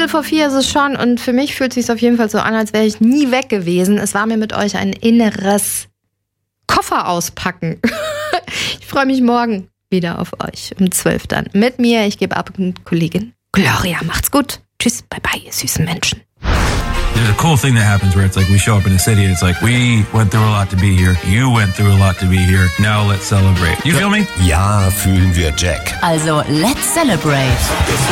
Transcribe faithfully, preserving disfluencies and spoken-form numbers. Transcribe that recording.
Viertel vor vier ist es schon und für mich fühlt es sich auf jeden Fall so an, als wäre ich nie weg gewesen. Es war mir mit euch ein inneres Koffer auspacken. Ich freue mich morgen wieder auf euch um zwölf dann. Mit mir, ich gebe ab und Kollegin Gloria. Macht's gut. Tschüss, bye bye, ihr süßen Menschen. There's a cool thing that happens where it's like we show up in a city and it's like we went through a lot to be here. You went through a lot to be here. Now let's celebrate. You feel me? Ja, fühlen wir, Jack. Also, let's celebrate.